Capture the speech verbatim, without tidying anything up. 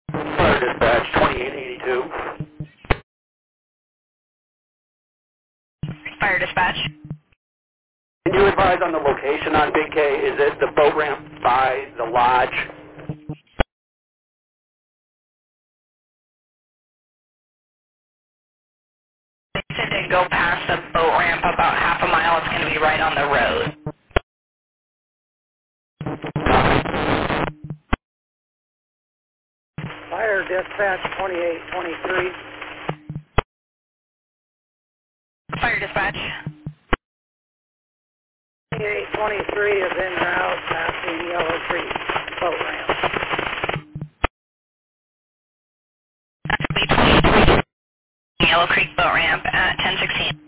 Fire dispatch twenty-eight eighty-two. Fire dispatch. Can you advise on the location on Big K? Is it the boat ramp by the lodge? They said to go past the boat ramp about half a mile. It's going to be right on the road. Fire dispatch twenty-eight twenty-three. Fire dispatch. twenty-eight twenty-three is en route passing Yellow Creek boat ramp. That's going to be twenty-three Yellow Creek boat ramp at ten sixteen.